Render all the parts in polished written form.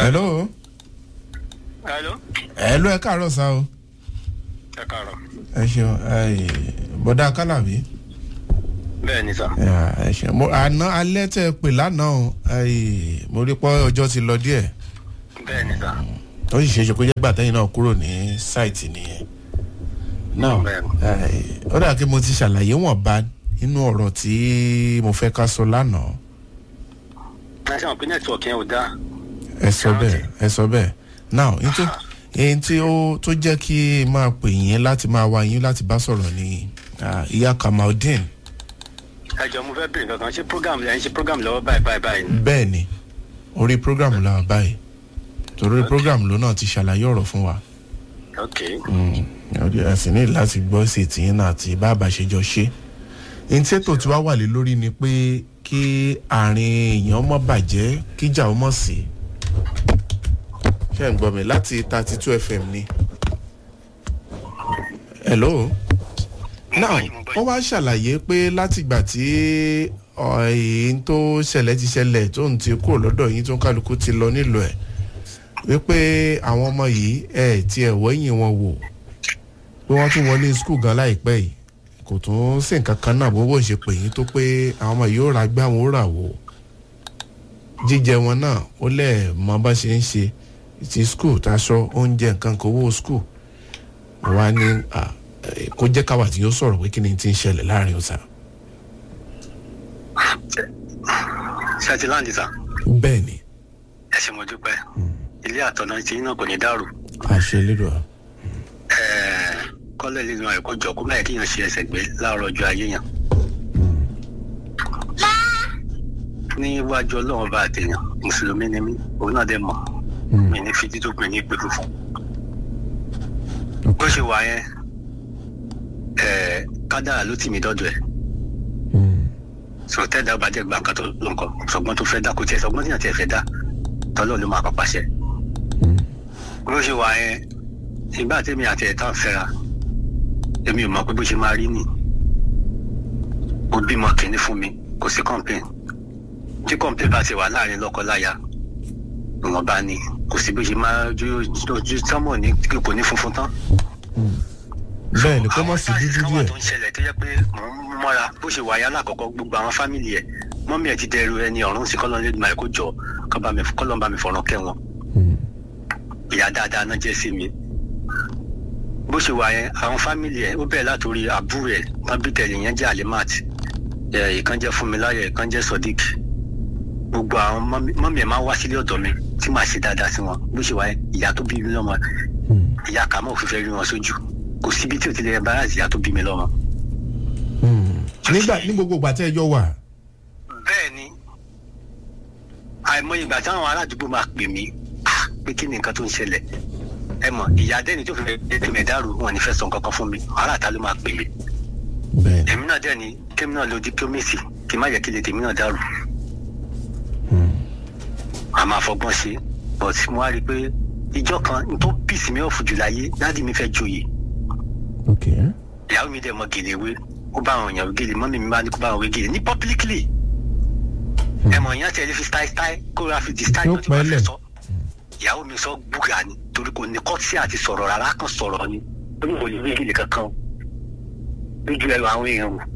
hello. hello ẹ káàárọ̀ sá o. ẹ káàárọ̀. ẹ ṣeun bọ́dà kálábí. bẹ́ẹ̀ ni sá. ẹ ṣeun àná alẹ́ tẹ́ ẹ pè lánàá o mo rí pọ́ ọjọ́ ti lọ díẹ̀. bẹ́ẹ̀ ni sá. ó sì ṣeéṣe kó jẹ́ gbà tẹ́yìn náà kúrò ní sáìtì nìyẹn. náà ó dà kí mo ti ṣàlàyé wọ̀nba nínú ọ̀rọ̀ tí mo fẹ́ ká sọ lánàá. ẹ ṣe àwọn pé nẹ́tíwọ̀kì yẹn ò dáa. ẹ sọ bẹ́ẹ̀ now èyí tí ó tó jẹ́ kí n máa pè yín láti máa wá yín láti bá sọ̀rọ̀ ní ìyá Kamaldeen. ẹ jọ mo fẹ́ bèrè kankan ṣé program lẹ́yìn ṣe program lọ́wọ́ báyìí. bẹ́ẹ̀ ni orí program làwọn báyìí torí program ló náà ti ṣàlàyé ọ̀rọ̀ fún wa. ok. ẹ sì ní láti gbọ́ sí tìyín náà àti bá a bá ṣe jọ ṣe. ní tí ètò tí wàá wà lé lórí ni pé kí àárín èèyàn mọ́ bàjẹ́ kíjà ó mọ̀ sí. ṣé ń gbọ́ mi láti 32 FM ni. hello. now wọ́n wá ṣàlàyé pé látìgbà tí èyí tó ṣẹlẹ̀ ti ṣẹlẹ̀ tó ń ti kúrò lọ́dọ̀ yín tó ń kálukú ti lọ nílò ẹ̀ wípé àwọn ọmọ yìí ti ẹ̀wọ́ yìn wọn wò pé wọ́n tún wọlé skul gan láìpẹ́ yìí kò tún sí nǹkan kan náà bó ṣe pè yín tó pé àwọn ọmọ yìí ó ra gbé àwọn ó rà wò jíjẹ wọn náà ó lẹ̀ mọ bá ṣe ń ṣe ti skul taṣọ oúnjẹ nǹkan kò wó skul wá ní kó jẹ́ káwá tí yóò sọ̀rọ̀ pé kí ni ti ń ṣẹlẹ̀ láàrin ọ̀sà. ṣé ẹ ti láǹdì sá. bẹ́ẹ̀ ni. ẹ ṣe mo dúpẹ́ ilé àtọ̀nà tí iná kò ní dàrú. àṣẹ lédò. kọ́lẹ̀ nínú ẹ̀kọ́ jọ kó máa kíyàn ṣe ẹsẹ̀ gbé láàárọ̀ ọjọ́ ayé yàn. níwájú ọlọ́run bá àtẹ̀yàn mùsùlùmí ni mí òun náà dẹ̀ mọ̀ mi ní fi dídó pin ní ìpè funfun. bó ṣe wà yẹn kádàrá ló tì mí dọ́dọ̀ ẹ̀. sọ tẹ́ẹ̀dá bá jẹ́ gbàǹkan tó lọ́nkọ́ sọgbọ́n tó fẹ́ dá kó tiẹ̀ sọgbọ́n tíyàn tiẹ̀ fẹ́ dá tọ́lọ́ ló máa pàpà ṣẹ. bó ṣe wà yẹn ìgbà tẹ́mi àti ẹ̀ tán fẹ́ra èmi ò mọ̀ pé bó ṣe máa rí nì. ó bímọ kìíní fún mi kò sí complain tí complain bá ti wà láàrin lọ́kọ-láya ìwọ̀n bá ní kò sí bó ṣe máa ju sánmọ̀ ní kò ní funfun tán. bẹ́ẹ̀ ni kó mọ̀ sí dúdú díẹ̀. àwọn tó ń ṣẹlẹ̀ tó yẹ pé mò ń mọ́ra bó ṣe wáyà lákọ̀ọ́kọ́ gbogbo àwọn fámìlì ẹ̀ mọ́mí ẹ̀ ti dẹrù ẹni ọ̀run sí kọ́lọ́n lé máa kó jọ kọ́lọ́n bá mi fọ̀rọ̀ kẹ́ wọn. ìyá dáadáa náà jẹ́ sí mi. bó ṣe wà yẹn àwọn fámìlì ẹ̀ ó bẹ̀rẹ̀ látòrí àbúrò ẹ̀ wọ́n bí tẹ̀lé yẹn jẹ́ Alimat ìkan jẹ́ Fúnmiláyọ̀ ìkan jẹ́ Sodiq. gbogbo àwọn mọ́mí ẹ̀ máa wá sílé ọ̀dọ̀ mi tí màá ṣe dáadáa sí wọn bó ṣe wà yẹn ìyá tó bí mi lọ́mọ ìyá Kàmọ́ òfìfẹ́ rí wọn sójú kò síbi tí o ti lè bá ìyá tó bí mi lọ́mọ. ní gbogbo ìgbà tí ẹ jọ wà. bẹ́ẹ̀ ni àìmọye ìgbà táwọn aládùúgbò máa pè mí pé kí ni nǹkan tó ń ṣẹlẹ̀ ẹ mọ̀ ìyá dẹ́ni tó fi ẹ̀ẹ́dẹ́ mẹ́dàrú wọn ní fẹ́ sọ nǹkan kan fún mi aráàta ló máa pè mí. èmi náà dẹ́ ni kémi náà lo diplomacy kí n má yẹ kí lè tèmi náà dàrú. a máa fọgbọ́n ṣe but mo wá rí i pé ìjọ kan n tó pìsì mi ọ̀fù jù láyé dáàdi mi fẹ́ joyè. ìyàwó mi dẹ̀ mọ gèlè wé ó bá àwọn èèyàn gèlè mọ́mí mi bá ní kó bá àwọn wé gèlè ní publicly. ẹ̀mọ̀ èèyàn tẹ̀lé fi style kó ra fi di style tó ti wá fẹ́ sọ. ìyàwó mi sọ gbúgà ni torí kò ní kọ́tí àti sọ̀rọ̀ rárá kan sọ̀rọ̀ ni ó ní kò lè wé gèlè kankan lójú ẹ̀rọ àwọn èèyàn wò.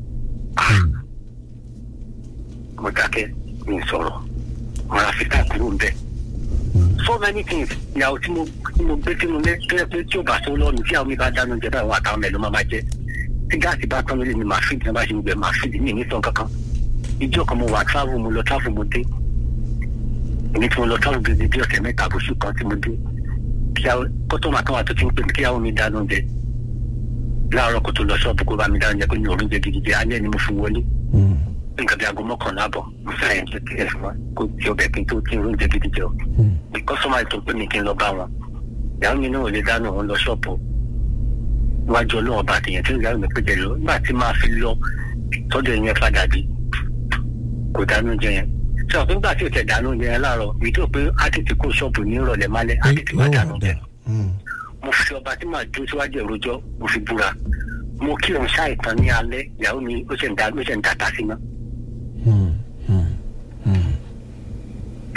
mo dákẹ́ mi sọ̀rọ̀ mo ra fi ká kúrò ń bẹ̀. so many things ìyàwó tí mo gbé tí mo lé tó yẹ pé tí ò bá tó lọ́nu tí àwọn mi bá dáná jẹ báyìí wọn àtàwọn mẹ́lò máa jẹ tí gáàsì bá tán lórí mi máa fìdí náà bá ṣe gbẹ máa fìdí mi ní sàn kankan. ìjọ kan mo wà travel mo lọ travel mo dé èmi tí mo lọ travel bíi bí ọ̀sẹ̀ mẹ́ta àbòsù kan tí mo dé kí kọ́tọ́mà kan wà tó ti ń pè mí kí àwọn mi dáná jẹ láàárọ̀ kó tó lọ ṣọ́ọ̀bù kó bá mi dáná jẹ kó ní oúnjẹ gidigidi alẹ́ ni mo fi wọlé nǹkan bí aago mọ́kànlá àbọ̀ mo fẹ́ ẹ̀ ń jẹ́ kí ẹ fún wa kó tí ọbẹ̀ kí n tó kí n oúnjẹ gidi jẹ o bí kọ́sọ́mà tó pè mí kí n lọ bá wọn ìyàwó mi náà ò lè dáná òun lọ ṣọ́ọ̀bù níwájú ọlọ́run bá àtẹ̀yẹ tí ìyàwó mi pè jẹ lọ nígbà tí máa fi lọ tọ́jú ẹ̀yìn padà bí kò dáná oúnjẹ yẹn tí ọ̀pẹ́ nígbà tí ò tẹ̀ dáná oúnjẹ yẹn láàárọ̀ èyí tó pé á tètè kó ṣọ́ọ̀bù ní ìrọ̀lẹ́ málẹ́ á tètè má dáná oúnjẹ mo fi ọba tí màá dúró síwájú ẹ̀rọjọ́ mo fi búra mo kí òun ṣàìtàn ní alẹ́ ìyàwó mi ó ṣe ń dàtà sí náà.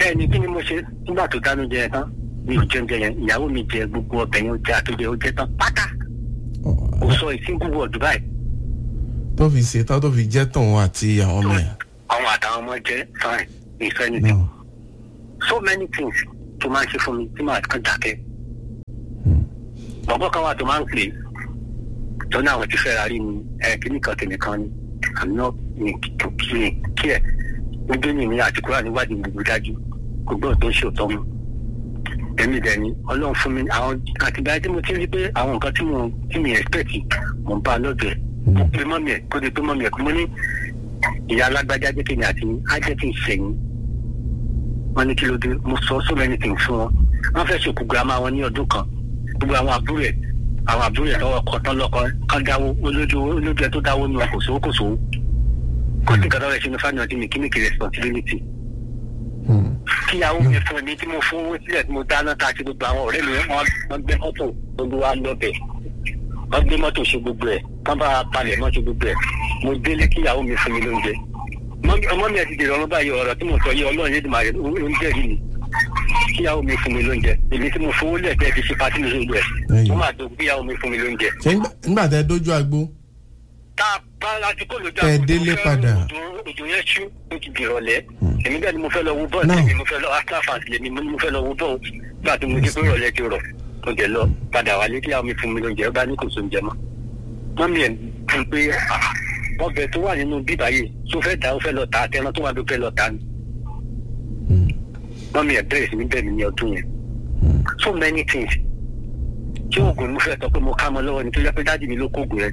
bẹ́ẹ̀ ni kí ni mo ṣe nígbà tó dánú jẹ tán mi ò jẹun jẹ yẹn ìyàwó mi jẹ gbogbo ọbẹ̀ yẹn ó jẹ àtúnjẹ ó jẹ tán pátá kò sọ ìsìnkú wọ Dubai. tó fi ṣe tán tó fi jẹ́ tàn wọn àti àwọn ọmọ yẹn. àwọn àtàwọn ọmọ jẹ fine ìfẹ́ nìkan so many things tó máa ń ṣe fún mi tí màá kàn dákẹ́. bọ̀bọ̀ kan wà tó máa ń pè tó ní àwọn ti fẹ́ ra rí mi kíní kan tèmi kan ni àmì náà ní kí ẹ̀ gbogbo ní ìmìíràn àti kúrò níwádìí gbogbo dájú kò gbọ́dọ̀ tó ń ṣe òótọ́ mu. èmi dẹ̀ ni ọlọ́run fún mi àwọn àtìgbà tí mo ti rí pé àwọn nǹkan tí mi expect mo ń bá a lọ́dọ̀ ẹ̀ mo pe mọ́mí ẹ̀ kó di pé mọ́mí ẹ̀ kó mo ní ìyá alágbájá jẹ́ kéde àti ajẹ́ kí n sẹ́yìn wọ́n ní kí ló dé mo sọ so many things fún wọn wọ́n fẹ́ ṣòkú girama wọn ní ọdún kan gbogbo àwọn àbúrò ẹ̀ lọ́wọ́ kọ́tán lọ́kọ́ kan dáwó olójú ẹ̀ tó dáwó ní wọn kò sówó kò sí nǹkan lọ́wọ́ ẹ̀ ṣe ní fáwọn ọdún mi kí ní kí responsibility kíyàwó mi fún mi tí mo fún owó sílẹ̀ tí mo dáná ta àti gbogbo àwọn ọ̀rẹ́ mi wọ́n gbé mọ́tò gbogbo wa lọ́bẹ̀ wọ́n gbé mọ́tò ṣe gbogbo ẹ̀ wọ́n bá palẹ̀ mọ́ ṣe gbogbo ẹ̀ mo délé kíyàwó mi fún mi lóúnjẹ ọmọ mi ẹ̀ ti dèrò ọmọ báyìí ọ̀rọ̀ tí mo sọ yìí ọlọ́run yé dùnmọ̀ oúnjẹ rí mi kíyàwó mi fún mi lóúnjẹ èmi tí mo fowó lẹ̀ tẹ́ fi ṣe pátí mi lóúnjẹ mo máa tó kíyàwó mi fún mi lóúnjẹ. nígbà tẹ dójú agbo. tá a bá láti kó lójú agbo délé padà. òjò yẹn ṣú ó ti di ìrọ̀lẹ́ èmi bẹ́ẹ̀ ni mo fẹ́ lọ wo bọ́ọ̀ tèmi mo fẹ́ lọ Arsenal fans lèmi mo fẹ́ lọ wo bọ́ọ̀ gbà tí mo dé pé ìrọ̀lẹ́ ti rọ̀ mo jẹ lọ padà wálé kíyàwó mi fún mi lóúnjẹ ó bá ní kò sóúnjẹ mọ́ mọ́mí ẹ̀ fún pé ọbẹ̀ tó wà nínú bíbá yìí tó fẹ́ ta ó fẹ́ lọ ta àtẹran tó wà ló fẹ́ lọ ta ni. mọ́mí ẹ̀ bẹ̀rẹ̀ sí ní bẹ̀rẹ̀ ní ọdún yẹn so many things tí oògùn mo fẹ́ sọ pé mo ká mọ́ lọ́wọ́ ni tó yẹ pé dájú mi ló kó oògùn rẹ̀.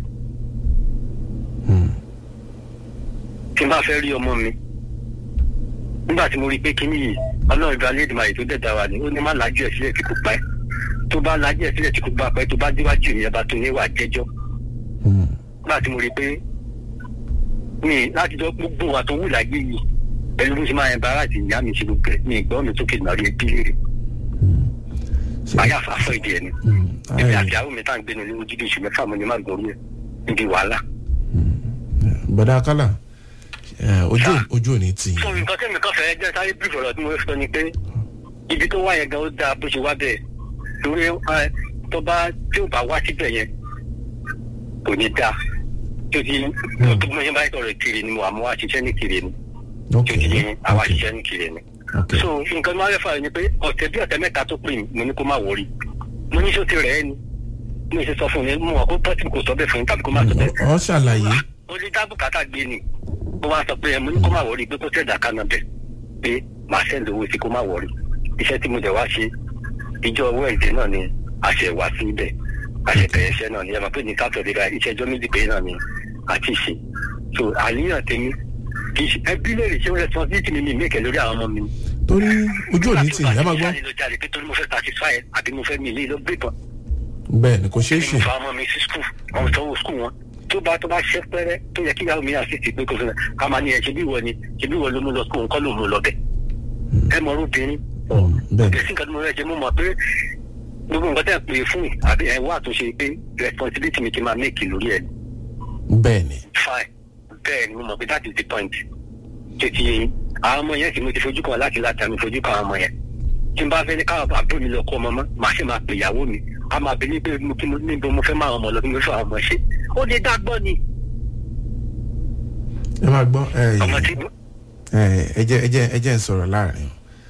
tí n bá fẹ́ rí ọmọ mi nígbà tí mo rí pé kíní yìí ọlọ́run ìgbà lédìí máa yìí tó dẹ̀dá wa ni ó ní má lajú ẹ̀ sílẹ̀ tí kò pa ẹ́ tó bá lajú ẹ̀ sílẹ̀ tí kò pa ẹ́ tó bá déwájú mi ẹ̀ bá tó ní wà jẹ́jọ́. nígbà tí mo rí pé mi láti jọ gbogbo wa tó wù láyé yìí pẹ̀lú bó ṣe máa ń bára àti ìyá mi ṣe gbogbo ẹ̀ mi ìgbọ́ mi sókè náà rí ẹbí léèrè. ayá fàáfọ́ ìdí ẹ̀ ni ẹbí àti àwọn mi tá à ń gbénu ní ojú bí oṣù mẹ́fà mo ní má gbọ́ rí ẹ̀ níbi wàhálà. bọ̀dá kálá ojú ò ní tì í. sọ nǹkan tẹ́mi kan fẹ́ẹ́ jẹ́ sáré bí ìfọ̀rọ̀ tí mo sọ ni pé ibi tó wá yẹn gan ó dáa bó ṣe wá bẹ́ẹ̀ torí tí ó bá wá síbẹ̀ yẹn kò ní dáa tó ti tó mọ yẹn báyìí sọ̀rọ̀ kiri ni mo àmọ́ wá ṣiṣẹ́ ní kiri ni tó ti yẹn àwa ṣiṣẹ́ ní kiri ni. so nǹkan tí wọ́n fẹ́ fà ní pé ọ̀sẹ̀ bí ọ̀sẹ̀ mẹ́ta tó pè mí mo ní kó má wọrí mo ní sọ ti rẹ̀ ẹ́ ni mo ṣe sọ fún mi mo wà kó pọ́sì kò sọ bẹ́ẹ̀ fún mi tàbí kó má sọ bẹ́ẹ̀. ọ ṣàlàyé. ó ní dábùkátà gbé ni ó wá sọ pé mo ní kó má wọrí pé kó tẹ̀dá kánà bẹ̀ pé màá sẹ́ndì owó sí kó má wọrí iṣẹ́ tí mo dẹ̀ wá ṣe ìjọ wẹ́ẹ̀dẹ̀ náà ni àṣẹ wá sí ibẹ̀ àṣẹ bẹ̀rẹ̀ iṣẹ́ náà ni ẹ máa pè ní sátọ̀dẹ̀ iṣẹ́jọ́ méjì pé náà ni àti ṣe so àníyàn tèmi kì í ṣe ẹbí lèrè ṣé responsibility mi mèkè lórí àwọn ọmọ mi. torí ojú òní tì yẹn máa gbọ́. torí mo fẹ́ satisfy àbí mo fẹ́ mi ilé lọ gbé bọ̀. bẹ́ẹ̀ ni kò ṣeé ṣe. mo fa ọmọ mi sí skul ọmọ tó wọ skul wọn tó bá ṣe pẹ́rẹ́ tó yẹ kí ìyàwó mi àṣìṣe pé kò fẹ́ ká máa ní ẹ̀ ṣe bí ìwọ ló mú lọ skul nǹkan ló mú lọ bẹ̀. ẹ mọ̀ obìnrin ọ̀gẹ̀ sí nǹkan tó mọ̀ rẹ̀ ṣe mú mọ̀ pé gbogbo nǹkan tẹ̀ pé fún àbí ẹ̀wọ́ àtúnṣe pé responsibility mi ti máa make lórí ẹ̀. bẹ́ẹ̀ni. fine bẹ́ẹ̀ni mo mọ̀ pé that is the point. ṣé ti yẹn àwọn ọmọ yẹn sì mo ti fojú kan láti àmì fojú kan àwọn ọmọ yẹn. tí n bá fẹ́ ní káwọn àbúrò mi lọ kọ́ ọmọ mọ́ màá sì máa pè ìyàwó mi a máa bẹ ní pé níbo mo fẹ́ máa ọmọ lọ kí mo fẹ́ àwọn ọmọ ṣe ó lè dá gbọ́ ni. ẹ máa gbọ́ ọmọ tí. ẹ jẹ́ ń sọ̀rọ̀ láàrin.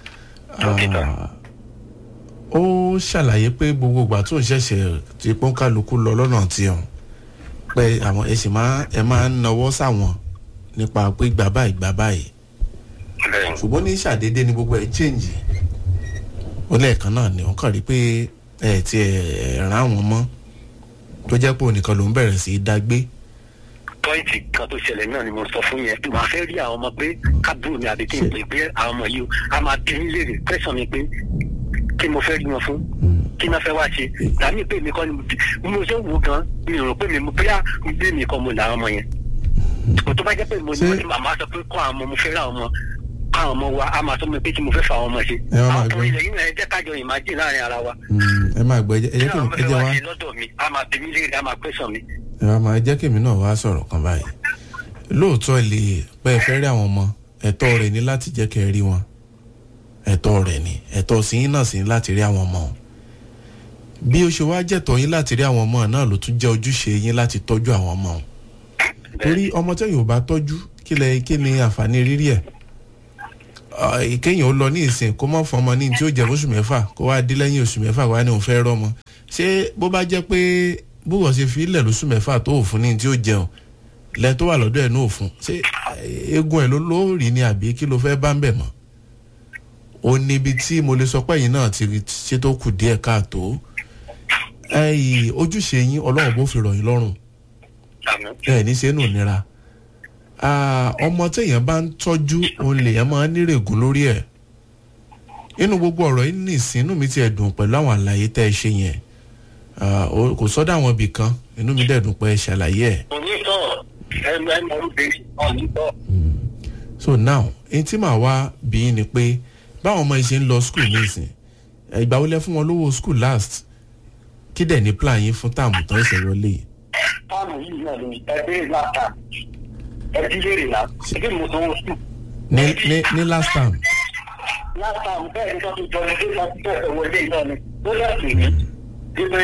ó ṣàlàyé pé gbogbo ìgbà tó ń ṣẹ̀ṣẹ̀ ti pọ́nkálukú lọ lọ́nà tí ọ̀hún pé àwọn ẹ máa ń nawọ́ sáwọn nípa pé gbà báyìí ṣùgbọ́n ní ṣàdédé ni gbogbo ẹ̀ change ó lẹ́ẹ̀kan náà ni wọ́n kàn rí pé ẹ̀ ti ràn àwọn mọ́ tó jẹ́ pé ònìkan ló ń bẹ̀rẹ̀ sí í dágbé. pọ́ìntì kan tó ṣẹlẹ̀ náà ni mo sọ fún yẹn màá fẹ́ rí àwọn ọmọ pé kábùrù mi àbí kí n pè pé àwọn ọmọ yìí a máa bí mi léèrè pẹ́sàn mi pé kí mo fẹ́ rí wọn fún kí náà fẹ́ wá ṣe tàbí pé mi kọ́ ni mo ṣe ń wo gan mi rò pé mi bóyá bí mi kọ́ mo là àwọn ọmọ yẹn tó bá jẹ́ pé mo ní màmá sọ pé kọ́ àwọn ọmọ mo fẹ́ rí àwọn ọmọ wa a máa sọ mi pé kí mo fẹ́ fa àwọn ọmọ ṣe àwọn ọkùnrin ilẹ̀ yìí náà ẹ jẹ́ kájọ ìmájì láàrin ara wa. ẹ máa gbọ́ ẹ jẹ́ kí ẹ jẹ́ wá lọ́dọ̀ mi a máa bí mi léèrè a máa pẹ́sàn mi. ẹ jẹ́ kí èmi náà wá sọ̀rọ̀ kan báyìí lóòótọ́ lè pẹ́ ẹ fẹ́ rí àwọn ọmọ ẹ̀tọ́ rẹ̀ ní láti jẹ́ kẹ́ ẹ rí wọn ẹ̀tọ́ rẹ̀ ni ẹ̀tọ́ sí yín náà sí láti rí àwọn ọmọ bí ó ṣe wá jẹ̀tọ́ yín láti rí àwọn ọmọ náà ló tún jẹ́ ojúṣe yín láti tọ́jú àwọn ọmọ torí ọmọ tẹ́yìn ò bá tọ́jú kí ni àǹfààní rírí ẹ̀ kéèyàn ó lọ ní ìsìn kó mọ̀ fọmọ ní tí ó jẹ́ oṣù mẹ́fà kó wá dé lẹ́yìn oṣù mẹ́fà wá ní òun fẹ́ rọ́mọ ṣé bó bá jẹ́ pé búwọ̀ ṣe fi ilẹ̀ lóṣù mẹ́fà tó òfun ní tí ó jẹun lẹ́ tó wà lọ́dọ̀ ẹ̀ ní òfun ṣé eegun ẹ̀ ló rí ni àbí kí ló fẹ́ bá ń bẹ̀ mọ́ ó níbi tí mo lè sọ pé ẹ̀yin náà ti ṣe tó kù díẹ̀ káàtó ojúṣe yín ọlọ́run bó fi rọ̀ yín lọ́rùn ẹ̀ ní ṣe nù nira ọmọ téèyàn bá ń tọ́jú òun lèèyàn máa ń nírègùn lórí ẹ̀ inú gbogbo ọ̀rọ̀ yìí ní ìsínú mi ti ẹ̀dùn pẹ̀lú àwọn àlàyé tẹ́ ẹ ṣe yẹn kò sọ́dọ̀ àwọn ibì kan inú mi dẹ̀dùn pé ẹ ṣàlàyé ẹ̀. so now ẹni tí màá wá bí i ni pé báwọn ọmọ yìí ṣe ń lọ school nísìn ìgbà wo lẹ fún wọn lówó school last kí dẹ̀ ní plan yín fún táàmù tán ṣe wọlé yìí. táàmù yìí náà ni ẹgbẹ́ láta ẹbí léèrè náà ẹbí mo sanwó school. ní last time. last time bẹ́ẹ̀ ni sọ́tún jọ ẹgbẹ́ láti bẹ̀rẹ̀ wọlé náà ni ó lẹ́sìn ní wípé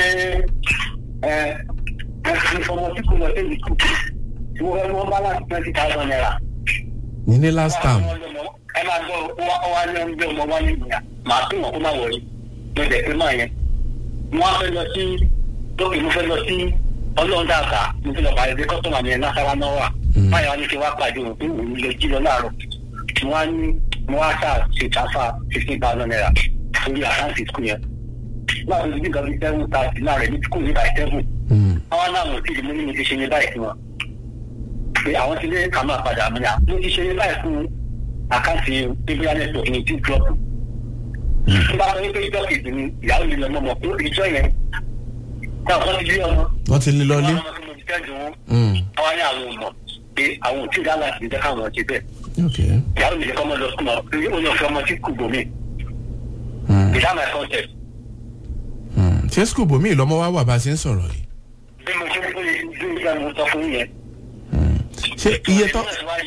ẹ̀sìn ọmọ tí kò lọ sí ìlú tí wọ́n fẹ́ wọ́n bá láti 20,000 naira. ní last time. ẹ máa gbọ́ wá ní ọmọdé ọmọ wá ní ìgbà màá tún wọn kó má wọlé mo dẹ̀ pé máa yẹn wọ́n á fẹ́ lọ sí lókè mo fẹ́ lọ sí ọlọ́run dàgbà mo fẹ́ lọ bàrẹ̀ dé kọ́tọ̀mù àmì ẹ̀ náṣàlá náà wà báyìí wá ní kí wá pàdé òun pé òun lè jí lọ láàárọ̀ mo wá ṣáà ṣe transfer 15,000 naira lórí àkáǹtì skul yẹn láti ní nǹkan bíi 7,000 náà rẹ̀ ní skul ní báyìí 7 àwọn náà mo ti di mo ní mo ti ṣe ní báyìí fún wọn pé àwọn ti lé kà máa padà àmì à mo ti ṣe ní báyìí fún àkáǹtì bíbélà network ní tí drop nígbà tó ní pé ìjọ kejì ni ìyàwó mi lọ mọ́ pé ìjọ yẹn táwọn ti lé ọmọ wọ́n ti lé lọ́lé àwọn ní àwọn ọmọ pé àwọn òtí ìdá láti jẹ́ káwọn ti bẹ̀ ìyàwó mi lè kọ́ ọmọ lọ sùn náà èyí ò ní ọ̀fẹ́ ọmọ tí kù bòmí ìdá my concept. ṣé skul bòmí lọmọ wa wà bá a ṣe ń sọ̀rọ̀ yìí. bí mo ṣe ń bí ìgbà mo sọ fún yẹn. ṣé iye tán.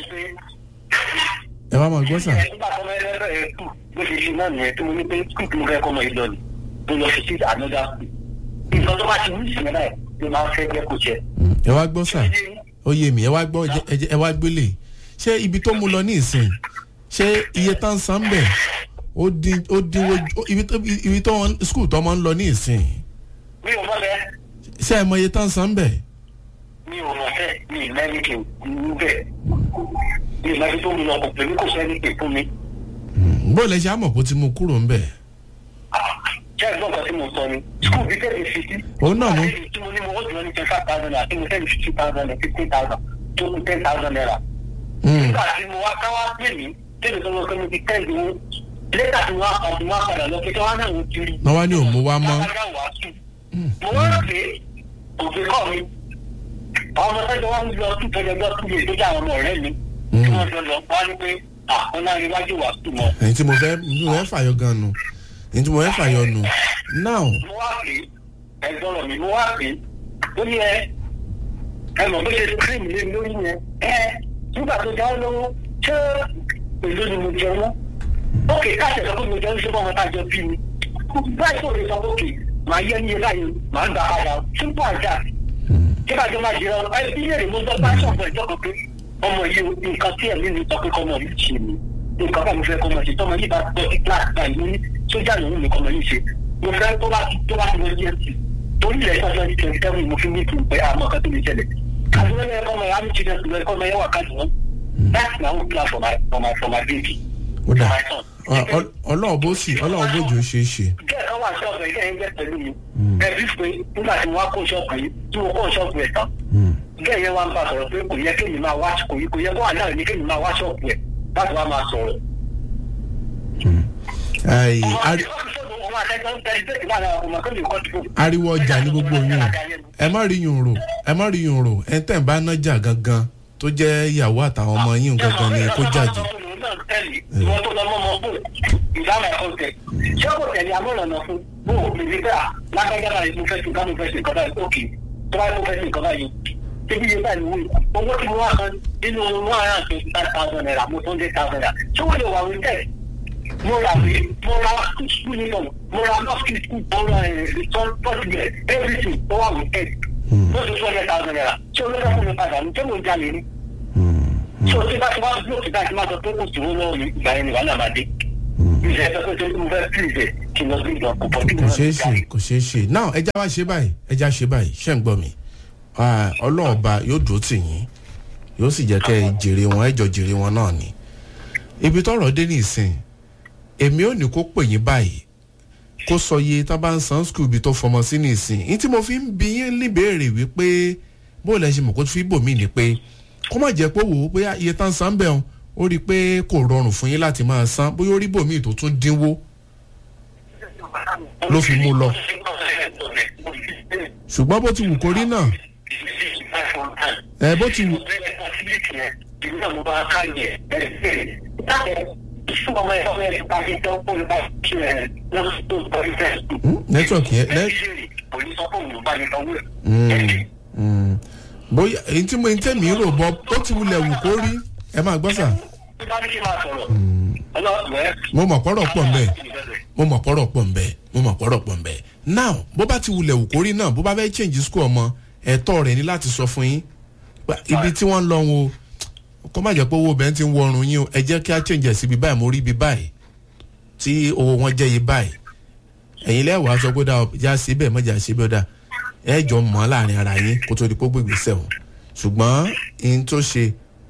ẹ wá máa gbọ́ sà. nígbà tó máa ń rẹ́ skul bó ṣe ṣe náà nìyẹn tí mo ní pé skul tí mo fẹ́ kọ́ ọmọ yìí lọ ni mo lọ fi sí another school. nǹkan tó bá ti wú ìsìn náà ló máa ń fẹ́ jẹ́ kó jẹ. ẹ wá gbọ́ sà ó yé mi ẹ wá gbọ́ ẹ wá gbélé ṣé ibi tó mú lọ ní ìsìn ṣé iye tán san bẹ̀ ó dínwó ibi tó skul tó máa ń lọ ní ìsìn. mi ò mọ̀ bẹ́ẹ̀. ṣé ẹ mọ iye tán san bẹ̀. mi ò mọ̀ bẹ́ẹ̀ mi ì mẹ́rin kì í bẹ́ẹ̀ mi ì mẹ́rin tó mú lọ kò pè mí kò sẹ́ni pè fún mi. bó lẹ ṣe àmọ̀ kó ti mú kúrò ń bẹ̀. ṣé ẹ̀gbọ́n kan tí mo sọ ni skul bí tẹ́lẹ̀ fi sí. òun náà mú. tí mo ní mo wọ́n jùlọ ní 25,000 naira tí mo tẹ́lẹ̀ 50,000 naira 15,000 tó kú 10,000 naira. nígbà tí mo wá káwá pè mí tẹ́lẹ̀ tó lọ pé mo ti tẹ́lẹ̀ owó lẹ́tà tí wọ́n á padà lọ pé kí wọ́n náà wọ́n ti rí. wọ́n wá ní òun mo wá mọ́. mo wá rò pé òfin kọ́ mi àwọn ọmọ sẹ́jọ́ wá ń lọ tún tọ́jọ́ gbọ́ tún lè tó jẹ́ àwọn ọmọ ọ̀rẹ́ mi tí wọ́n jọ lọ wá ní pé àwọn náà rí wájú wà sùn mọ́. èyí tí mo fẹ́ fàyọ gan nu èyí tí mo fẹ́ fàyọ nu now. mo wá pè é ẹ̀gbọ́n mi mo wá pè é ó ní ẹ mọ̀ bó ṣe cream lé mi lórí yẹn nígbà tó jáwé lọ́wọ́ ṣé èlò ni mo jẹ wọ́n ókè káṣẹ̀ sọ pé mo jẹ́ ń ṣe bọ́mọ tájọ bí mi báyìí tó lè sọ ókè màá yẹ ní ilé ayé màá gbà padà simple as that tí bàjẹ́ máa jẹ́ ọ bí lèrè mo gbọ́ bá ṣọ̀pọ̀ ẹ̀jọ́ kan pé ọmọ yìí nǹkan tí ẹ̀mí mi sọ pé kọ́mọ yìí ṣe mi nǹkan bá mo fẹ́ kọ́mọ ṣe tọ́mọ yìí bá gbọ́ sí class báyìí mo ní sójà lòun mi kọ́mọ yìí ṣe mo fẹ́ tó bá ti lọ yẹ sí torí ilẹ̀ ìtọ́jú ẹni 27 mo fi mí tún pé àmọ́ kan tó lè ṣẹlẹ̀ àdúrà yẹn kọ́mọ yẹn á ní children to kọ́mọ yẹn wà káàdì wọn that's my own plan for my baby. ọlọ́run bó jò ṣe é ṣe. bẹ́ẹ̀ kan wà ṣọ́ọ̀bù ẹ̀ kẹ́hìn jẹ́ pẹ̀lú mi ẹ̀rí pé nígbà tí mo wá kó ṣọ́ọ̀bù yìí tí mo kó ṣọ́ọ̀bù ẹ̀ tán bẹ́ẹ̀ yẹn wá ń bá sọ̀rọ̀ pé kò yẹ kéèmí máa wá kò yẹ kó wà náà ní kéèmí máa wá ṣọ́ọ̀bù ẹ̀ láti wá máa sọ̀rọ̀. ariwo ọjà ní gbogbo yín ẹ má rí yùn rò ẹ tẹ̀ ń bá nájà gangan tó jẹ́ ìyàwó àtàwọn ọmọ yín gangan ni kó jàjẹ́. ìwọ́n tó lọ mọ́ ọmọ bò ìdáhùn ẹ̀kọ́ tẹ̀ ṣé kò tẹ̀lé amúlànà fún bó o lè ní bẹ́ẹ̀ lágbájá báyìí mo fẹ́ sí nǹkan mo fẹ́ sí nǹkan báyìí òkè tó báyìí mo fẹ́ sí nǹkan báyìí ṣébí yẹn báyìí wúwo owó tí mo wá kan nínú 125,000 naira mo 200,000 naira ṣé wọ́n lè wà wí tẹ̀ mo ra school uniform, mo ra nursery school, mo ra tọ́sílẹ̀ everything tó wà with head. Mo ti 200,000 naira. Ṣé olóòtú fún mi padà ní tẹ́lẹ̀ ìjà lè ní? Ṣé o ti bá ti wá lóòtú báyìí máa sọ pé kò sí owó lọ́wọ́ mi ìgbà yẹn ìwà náà máa dé? Ìṣẹ́ ẹ̀fẹ́ pé mo fẹ́ pìlìṣẹ̀ kí n lọ sí ìjọ kò pọ̀ bí mo ṣeé ṣe kò ṣeé ṣe now ẹja wá ṣe báyìí ẹja ṣe báyìí ṣé ń gbọ́ mi ọlọ́ọ̀ba yóò dúró tì yín yóò sì jẹ́ kẹ́ ẹ jèrè wọn ẹjọ́ jèrè wọn náà ni ibi tọ́rọ̀ dé ní ìsìn èmi ò ní kó pè yín báyìí kó sọ iye tá bá ń san skul ibi tó fọmọ sí ní ìsìn yín tí mo fi ń bi yín níbèrè wípé bó lẹ ṣe mọ̀ kó fi bòmí ni pé kó má jẹ́ pé wò ó pé iye tá ń san bẹ́ẹ̀ ó rí i pé kò rọrùn fún yín láti máa san bóyá ó rí bòmí tó tún dínwó ló fi mú lọ ṣùgbọ́n bó ti wù kó rí náà bó ti wù. nẹ́tíwọ̀kì yẹn bóyá èyí tí mo ń tẹ̀mí rò bọ́ bó ti wulẹ̀ wù kó rí ẹ máa gbọ́ sà. mo mọ̀ pọ́rọ̀ pọ̀ mbẹ́ mo mọ̀ pọ́rọ̀ pọ̀ mbẹ́ now bó bá ti wulẹ̀ wù kó rí náà bó bá fẹ́ change school ọmọ ẹ̀tọ́ rẹ̀ ní láti sọ fún yín ibi tí wọ́n ń lọ wọn o kó má jẹ́ pé owó bẹ́ẹ̀ ti ń wọrùn yín o ẹ jẹ́ kí á change ẹ̀ síbi báyìí mo rí ibi báyìí tí owó wọn jẹ́ yìí báyìí ẹ̀yin lẹ́wàá sọ pé dáa já sí bẹ́ẹ̀ mọ́jà sí bẹ́ẹ̀ dáa ẹ jọ mọ́ láàrin ara yín kó tó di pé gbègbèsẹ̀ o ṣùgbọ́n ihun tó ṣe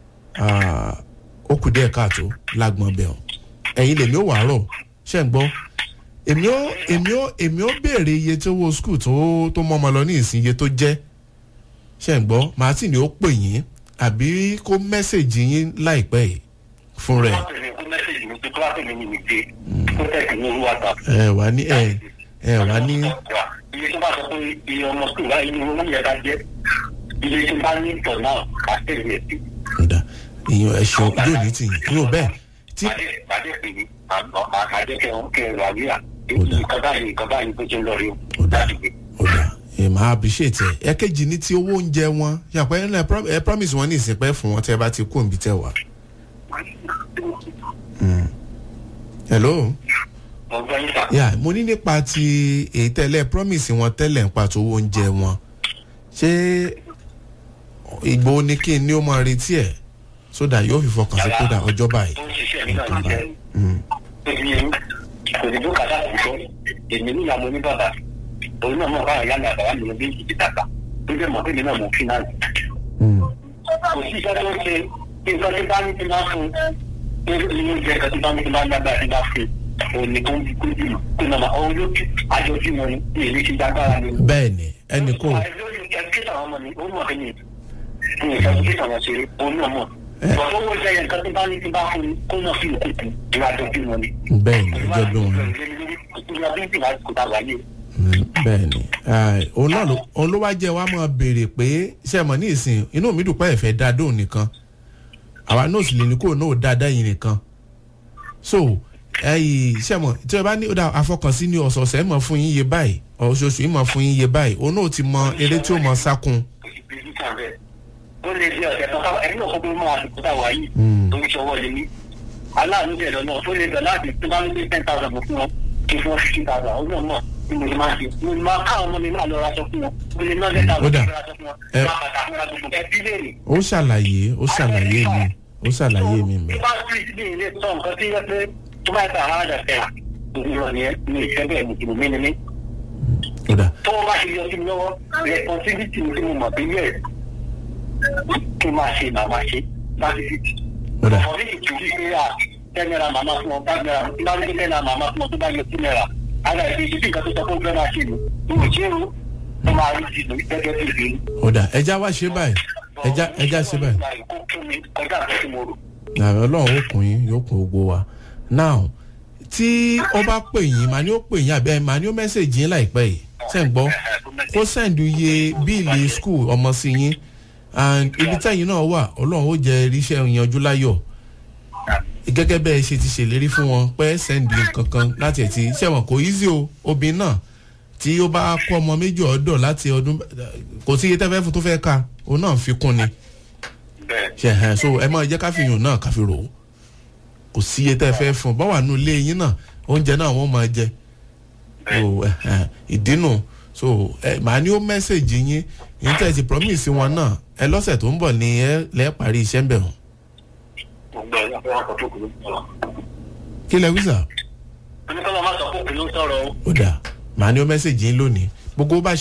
ó kù díẹ̀ káàtó lágbọ̀n bẹ́ẹ̀ o ẹ̀yin lèmi ò wà rọ̀ ṣẹ́ ń gbọ́ èmi ó béèrè iye tí owó skul tó mọ́ ọmọ lọ ní ìsìn iye tó jẹ́ ṣe ń gbọ́ màtí ni ó pè yín àbí kó mẹ́sẹ̀gì yín láìpẹ́ yìí fún rẹ̀. ẹ wà ní. iye tó bá sọ pé iye ọmọ skul báyìí ni wọ́n yẹ ká jẹ́ iye tó bá ní ìtọ̀ náà àtẹ̀lé ẹ̀ sí. ọ̀dà ìyẹn ẹ̀ṣọ́ yóò ní tìyìn yóò bẹ́ẹ̀. bàdé pè ní àdékẹ́ kẹrù àríyá nǹkan báyìí tó ṣe ń lọ rí o láti gbé. máa appreciate ẹ ẹ̀kejì ní ti owó oúnjẹ wọn yàpẹ́ ẹ promise wọn ní ìsìnpẹ́ fún wọn tẹ́ ẹ bá ti kó níbi tẹ́ wà. hello. mo ní nípa ti èyí tẹ́lẹ̀ promise wọn tẹ́lẹ̀ nípa tó owó oúnjẹ wọn ṣé ìgbò ní kí n ní ó máa retí ẹ̀ sódà yóò fi fọkàn sí kódà ọjọ́ báyìí. kò ní bókàtà kò sọ èmi ní ìyàmú ní bàbá òun náà mọ̀ báyà yálà àbáwá mi bí ìdí dàgbà tó jẹ́ mọ̀ pé mi náà mọ̀ fínàlì. kò sí iṣẹ́ tó ń ṣe kí nǹkan tí bá ní ti máa fún ilé oúnjẹ nǹkan tí bá ní ti máa ń dábàá ti bá fún òun ni kò ń kó jùlọ kó náà máa ọ̀hún ló àjọjú wọn ní èlé ti dágbára ni. bẹ́ẹ̀ni ẹnì kò. kíkà àwọn ọmọ mi ó mọ̀ pé ní ìfẹ́ kíkà wọn ṣeré òun náà mọ̀ owó ìṣẹ̀yẹ nǹkan tí bá ní ti bá fún kó náà fi òkùnkùn ìwádọ́jú wọn ni. bẹ́ẹ̀ni ẹjọ́ bí wọn. bẹ́ẹ̀ni òun ló wá jẹ́ wá máa béèrè pé ṣe mọ̀ ní ìsìn inú mi dùn pé ẹ̀fẹ̀ dá dóun nìkan àwa náà sì lè ní kó náà dáadáa yìí nìkan so ṣe mọ̀ tí ẹ bá ní àfọkànsí ní ọ̀sọ̀ọ̀sẹ̀ mọ̀ fún yín iye báyìí oṣooṣù yìí mọ̀ fún yín iye báyìí òun náà ti mọ eré tí ó mọ sákun. ó lè di ọ̀sẹ̀ kan káwọn ẹ̀rí náà kó pé mọ́ àsìkò táwa yìí tó ń ṣọwọ́ lé ní aláàánú bẹ̀rẹ̀ lọ́nà tó lè bẹ̀ láti tó bá ń gbé 10,000 fún wọn kí fún 15,000 ó náà mọ̀ ní mo máa ṣe mo máa káwọn ọmọ mi náà lọ raṣọ fún wọn mo lè ná lẹ́tà lọ raṣọ fún wọn máa bàtà fún wọn gbogbo ẹbí léèrè. ó ṣàlàyé mi mẹ́. tó bá sì ní ilé tó nǹkan tí yẹ pé tó bá ta àwọn àjàfẹ́ òwúrọ̀ ni ní ìfẹ́ bẹ́ẹ̀ ní ìmọ̀ mi ni. tó bá ti yọ sí mi lọ́wọ́ responsibility mi tí mo mọ̀ bí yẹ kí n máa ṣe màmá ṣe bá ti fi. ọ̀rọ̀ mi ti tù sí pé $10 màmá fún ọ $5 bá ní $10 màmá fún ọ tó bá yọ $2 ara ẹ̀ fi nǹkan tó sọ fún fẹ́ máa ṣe nù ní ìṣerú tó máa rí sí lórí gẹ́gẹ́ bí ìlú. ọ̀dà ẹja wá ṣe báyìí ẹja ṣe báyìí. ọlọ́run ó kún yín yóò kún gbogbo wa now tí ó bá pè yín màá ní ó pè yín àbẹ́ màá ní ó mẹ́sẹ̀jì yín láìpẹ́ yìí ṣe ń gbọ́ kó sẹ́ǹdù iye bíìlì skul ọmọ sí yín and ibi tẹ́yìn náà wà ọlọ́run ó jẹ́ iṣẹ́ ìyanjú láyọ̀ gẹ́gẹ́ bẹ́ẹ̀ ṣe ti ṣèlérí fún wọn pé sẹ́ndì kankan láti ẹ̀ ti ṣẹ̀wọ̀n kò easy o obìnrin náà tí ó bá kọ́ ọmọ méjì ọ̀dọ̀ láti ọdún kò sí iye tẹ́fẹ́ fún tó fẹ́ ka òun náà fi kún ni so ẹ máa jẹ́ ká fi yùn náà ká fi rò ó kò sí iye tẹ́ fẹ́ fún báwa nù ilé yín náà oúnjẹ náà wọ́n máa jẹ ìdínú so màá ní ó mẹ́sẹ̀gì yín yín tẹ́ ti promise wọn náà ẹ lọ́sẹ̀ tó ń bọ̀ ní ẹ lẹ́ parí iṣẹ́ ń bẹ̀ wọ́n. kí lẹ wí sà. oníkọ́lọ́ máa sọ fún òkè ló ń sọ̀rọ̀ o. ó dà màá ní ó mẹ́sẹ̀gì yín lónìí gbogbo bá